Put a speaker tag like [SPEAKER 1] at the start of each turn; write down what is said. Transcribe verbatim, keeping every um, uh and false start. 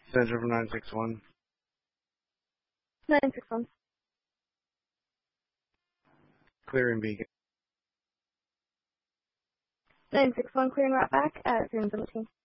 [SPEAKER 1] Center for nine six one.
[SPEAKER 2] nine six one.
[SPEAKER 1] Clearing beacon.
[SPEAKER 2] nine six one, clearing right back at zero seventeen.